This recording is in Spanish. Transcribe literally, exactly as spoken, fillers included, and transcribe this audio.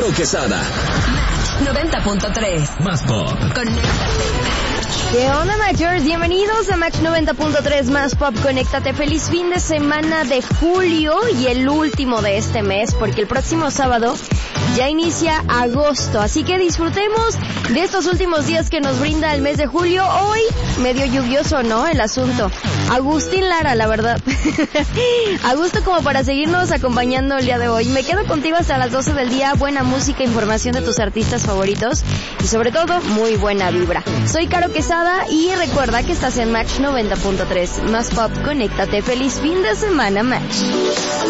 Caro Quesada. Match noventa punto tres. Más pop. Conéctate. ¿Qué onda, Matchers? Bienvenidos a Match noventa punto tres Más Pop. Conéctate. Feliz fin de semana de julio y el último de este mes, porque el próximo sábado ya inicia agosto. Así que disfrutemos de estos últimos días que nos brinda el mes de julio. Hoy, medio lluvioso, ¿no? El asunto. Agustín Lara, la verdad. A gusto como para seguirnos acompañando el día de hoy. Me quedo contigo hasta las doce del día. Buena música, información de tus artistas favoritos y sobre todo, muy buena vibra. Soy Caro Quesada y recuerda que estás en Match noventa punto tres Más Pop. Conéctate. Feliz fin de semana, Match.